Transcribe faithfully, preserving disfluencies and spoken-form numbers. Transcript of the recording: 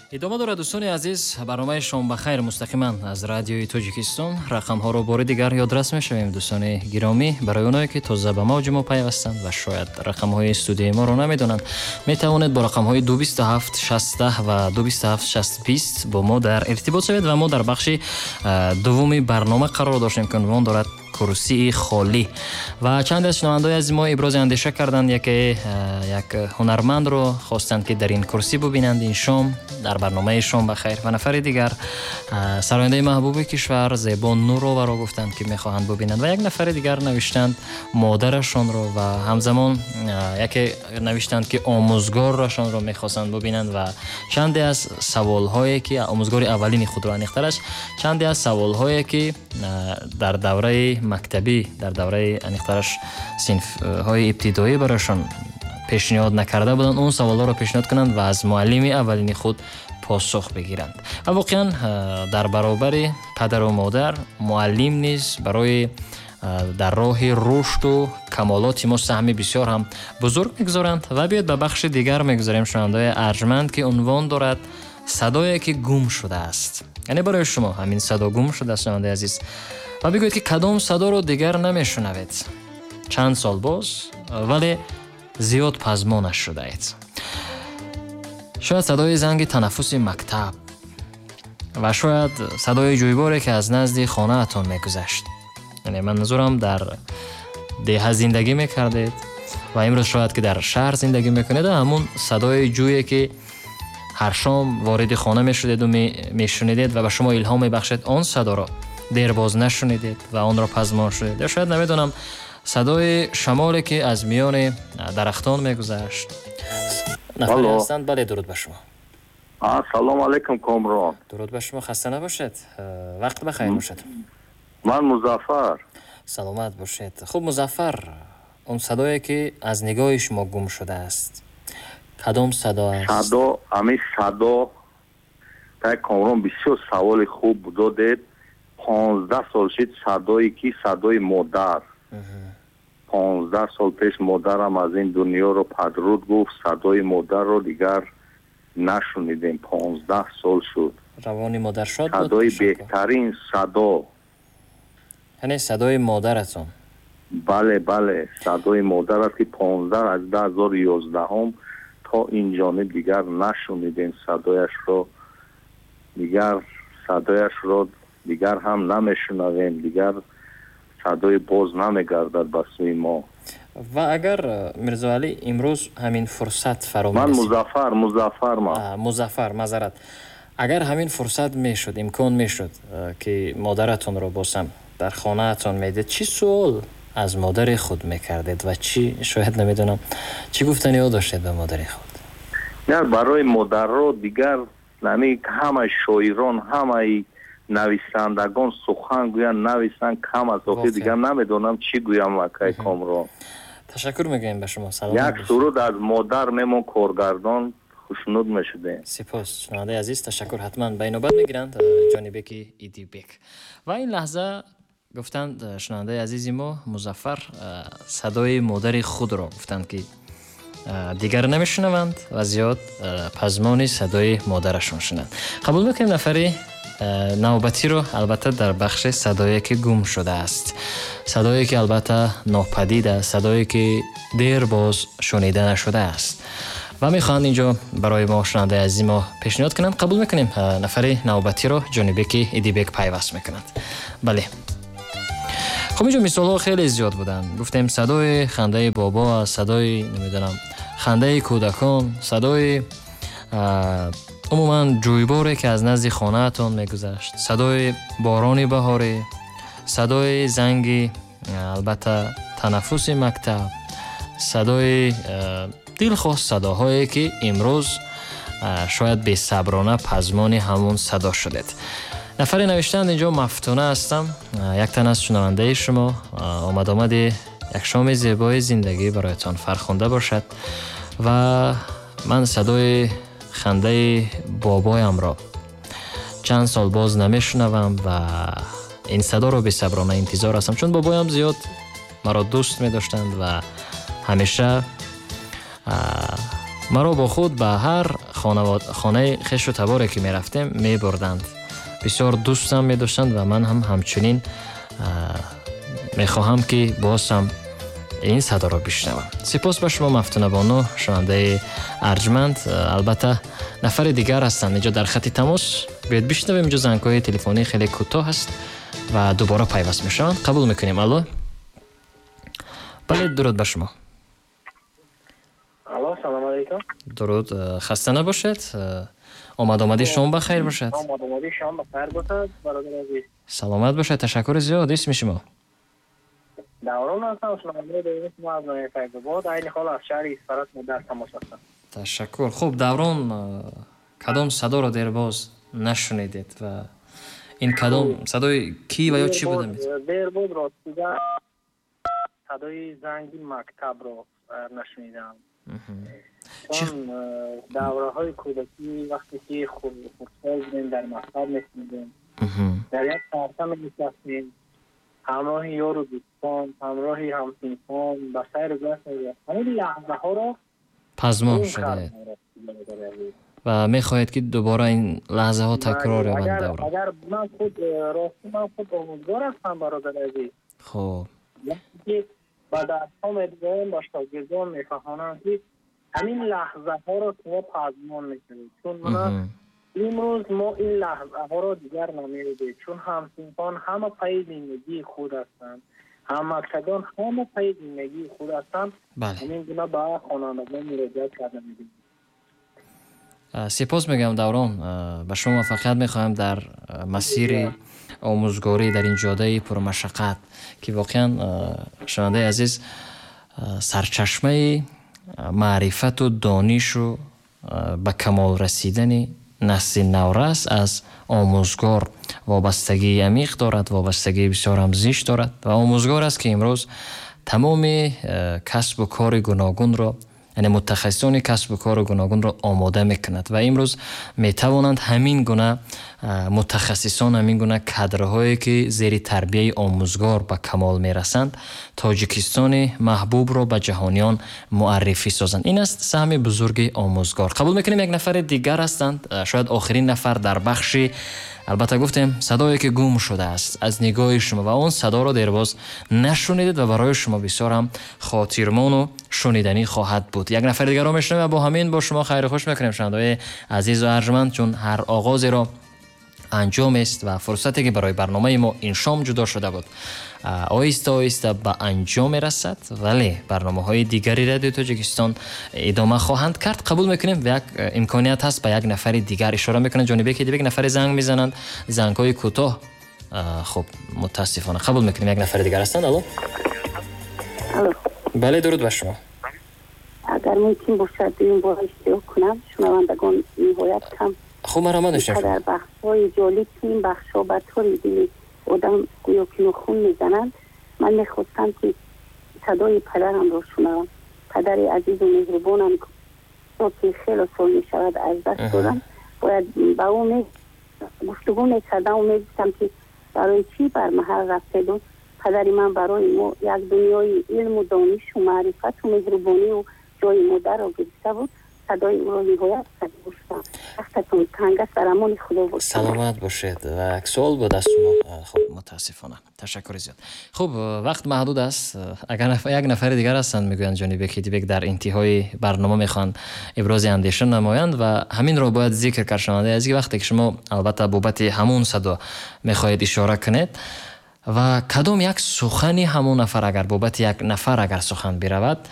идома дорад дӯстони азиз, барномаи шом ба хайр мустақиман аз радиои Тоҷикистон. Рақамҳоро бори дигар ёдрас мешавем дӯстони гиромӣ. Барои оное ки тоза ба мавҷи мо пайвастанд ва шояд рақамҳои студияи моро намедонанд, метавонед бо рақамҳои ду бисту ҳафт шаст ва ду бисту ҳафт шаст бист бо мо дар иртибот шавед ва мо дар бахши дуввуми барнома қарор доштем ки унвон дорад курсии холӣ ва чанде аз шунавандаои ази мо ибрози андеша карданд, яке як ҳунармандро хостанд ки дар ин курсӣ бубинанд ин шом дар барномаи шом ба хайр, ва нафари дигар сарояндаи маҳбуби кишвар Зебо Нуроваро гуфтанд ки мехоҳанд бубинанд ва як нафари дигар навиштанд модарашонро ва ҳамзамон яке навиштанд ки омӯзгорашонро мехостанд бубинанд ва чанде аз саволҳое ки омӯзгори аввалини худро аниқтараш чанде аз саволҳое ки дар давраи мактабӣ дар давраи аниқтараш синфҳои ибтидоӣ барашон пешниҳод накарда буданд, он саволҳоро пешниҳод кунанд ва аз муаллими аввалини худ посух бигиранд. ва воқеан дар баробари падару модар муаллим низ барои дар роҳи рушду камолоти мо саҳми бисёр ҳам бузург мегузоранд. ва биёед ба бахши дигар мегузарем шунавандаои арҷманд ки унвон дорад садое ки гум шудааст. яъне барои шумо ҳамин садо гум шудааст шунавандаи азиз ва бигӯед ки кадом садоро дигар намешунавед чанд сол боз, вале зиёд пазмо нашудаед. шояд садои занги танаффуси мактаб ва шояд садои ҷӯйборе ки аз назди хонаатон мегузашт. яъне манзурам дар деҳа зиндагӣ мекардед ва имрӯз шояд ки дар шаҳр зиндагӣ мекунед, ҳамун садои ҷӯе ки ҳар шом вориди хона мешудед ва мешунидед ва ба шумо илҳом мебахшед, он садоро дер боз нашунидед ва онро пазмон шудед. ё шояд намедонам садои шамоле ки аз миёни дарахтон мегузашт. нафаре ҳастанд. бале, дуруд ба шумо. Ассалому алайкум комрон. дуруд ба шумо, хаста набошед. вақт ба хайр бошад. ман Музаффар. саломат бошед. хуб Музаффар, он садое ки аз нигоҳи шумо гум шудааст, кадом садо аст? садо, ами садо тай комрон бисёр саволи хуб додед. панздаҳ сол шид садое ки садои модар. панздаҳ сол пеш модарам аз ин дунёро падруд гуфт, садои модарро дигар нашунидем. панздаҳ сол шуд. равони модар шод буд. садои беҳтарин садо. яъне садои модаратон. бале бале садои модарат ки панздаҳ аз ду ҳазору ёздаҳум то инҷониб дигар нашунидем садояшро. дигар садояшро дигар ҳам намешунавем. дигар садои боз намегардад ба сӯи мо. ва агар Мирзоалӣ имрӯз ҳамин фурсат фаро ман Музаффар Музаффар ман Музаффар мазарат агар ҳамин фурсат мешуд, имкон мешуд ки модаратонро босам дар хонаатон медид, чӣ суол аз модари худ мекардед ва чӣ шояд намедонам чӣ гуфтаниҳо доштед ба модари худ? яр барои модарро дигар нами ҳамаи шоирон ҳамаи нависандагон сухан гӯянд, нависанд кам аст. охир дигар намедонам чӣ гӯям вакай комрон. ташаккур мегӯем ба шумо. салом. як суруд аз модар мемон коргардон хушнуд мешудем. сипос шунавандаи азиз, ташаккур. ҳатман ба инобат мегиранд ҷонибеки Идибек. ва ин лаҳза гуфтанд шунавандаи азизи мо Музаффар садои модари худро гуфтанд ки дигар намешунаванд ва зиёд пазмони садои модарашон шунанд. қабул мекунем нафари навбатиро, албатта дар бахши садое ки гум шудааст, садое ки албатта нопадид аст, садое ки дер боз шунида нашудааст ва мехоҳанд инҷо барои мо шунавандаи азизи мо пешниҳод кунанд. қабул мекунем нафари навбатиро, ҷонибеки Идибек пайваст мекунанд. бале, хуб инҷо мисолҳо хеле зиёд буданд. гуфтем садои хандаи бобо аст, садои намедонам хандаи кӯдакон, садои умуман ҷӯйборе ки аз назди хонаатон мегузашт, садои борони баҳорӣ, садои занги албатта танаффуси мактаб, садои дилхоз садоҳое ки имрӯз шояд бесаброна пазмони ҳамун садо шудед. нафаре навиштанд инҷо мафтуна ҳастам. як тан аз шунавандаи шумо омадомади як шоми зебои зиндагӣ бароятон фархонда бошад ва ман садои хандаи бобоямро чанд сол боз намешунавам ва ин садоро бесаброна интизор ҳастам, чун бобоям зиёд маро дӯст медоштанд ва ҳамеша маро бо худ ба ҳар خانه خش و تباره که می رفتیم می بردند. بسیار دوستم می داشتند و من هم همچنین می خواهم که باز هم این صدا را بشنوم. سپاس به شما مفتون بانو شنونده ارجمند. البته نفر دیگر هستند اینجا در خط تماس. بیاید بشنویم. اینجا زنگ‌های تلفنی خیلی کوتاه هست و دوباره پیوست میشوند. قبول میکنیم. الو. بله درود بر شما. الو سلام علیکم. درود. خسته نباشید. آمد آمدی شما بخیر باشد. آمد آمدی شما بخیر باشد برادر عزیز. سلامت باشد. تشکر زیاد. اسم شما؟ دوران هستم. شنونده دیگه ما از نوع فیض‌آباد عین حال از شهر اسفرات در تماس هستم. تشکر. خوب دوران کدام صدا را در باز نشنیدید و این کدام صدای کی و یا چی بوده می‌تونه؟ دیر بود راستیده صدای زنگ مکتب را نشنیدم. چون دوره های کودکی وقتی که خودسال بودیم در مکتب می‌خوندیم در یک پارسه می‌نشستیم همراه یار و دوستان همراه همسنفان به سیر گشت می‌رفتیم. همین لحظه ها را پزمان شده و می‌خواهید که دوباره این لحظه ها تکرار روند دوره. اگر من خود راستی من خود آموزگار هستم برادر عزیز. خب که با درس‌ها می‌دونم با شاگردان می‌فهمانم که همین لحظه ها را شما پزمان می‌کنید. چون من امروز ما این لحظه ها را دیگر نمی‌بینیم چون همسنفان همه پای زندگی خود هستند. همکتگان همه پای زندگی خود هستند. همین گونه با خانوادگان مراجعه کرده می‌بینیم. سپاس میگم دوران. به شما فقط میخواهم در مسیر آموزگاری در این جاده پرمشقت که واقعا شنونده عزیز سرچشمه معرفت و دانش و به کمال رسیدن نسل نورس از آموزگار وابستگی عمیق دارد، وابستگی بسیار هم زیست دارد و آموزگار است که امروز تمام کسب و کار گوناگون را یعنی متخصصان کسب و کار گوناگون را آماده میکند و امروز میتوانند همین گونه متخصصان همین گونه کادرهایی که زیر تربیه آموزگار به کمال میرسند تاجیکستان محبوب را به جهانیان معرفی سازند. این است سهم بزرگ آموزگار. قبول میکنیم یک نفر دیگر هستند، شاید آخرین نفر در بخش. البته گفتیم صدایی که گم شده است از نگاه شما و اون صدا را در باز نشنیدید و برای شما بسیار هم خاطرمان و شنیدنی خواهد بود. یک نفر دیگر را میشنویم و با همین با شما خیر خوش میکنیم شنونده‌های عزیز و ارجمند، چون هر آغازی را انجام است و فرصتی که برای برنامه ما این شام جدا شده بود آیسته آیسته به انجام رسد، ولی برنامه های دیگری رادیو تاجیکستان ادامه خواهند کرد. قبول میکنیم و یک امکانیت هست به یک نفر دیگر اشاره میکنن جانبه که یک نفر زنگ میزنند، زنگ های کوتاه. خب متاسفانه قبول میکنیم یک نفر دیگر هستند. الو الو بله درود بر شما. اگر ممکن باشد این بار اشتراک کنم شنوندگان نهایت کم خوب مرحمت داشتیم در بخش های جالب که این بخش ها به طور دلی آدم گویا که نخون میزنند. من میخواستم که صدای پدرم را شنوم، پدر عزیز و مهربانم که خیلی سال میشود از دست دادم. باید با اون گفتگو میکردم و میگفتم که برای چی بر محل رفته و پدر من برای ما یک دنیای علم و دانش و معرفت و مهربانی و جای مادر را گرفته بود. صدای او را نهایت کرده باشم. وقتتون تنگ است، برمان خدا باشد. سلامت باشید. و یک سوال بود از شما. خب متاسفانه تشکر زیاد. خب وقت محدود است. اگر نفر یک نفر دیگر هستند میگویند جانبه که دیگه در انتهای برنامه میخوان ابراز اندیشه نمایند و همین رو باید ذکر کرد شنونده از وقتی که شما البته بابت همون صدا میخواهید اشاره کنید و کدام یک سخنی همون نفر اگر بابت یک نفر اگر سخن برود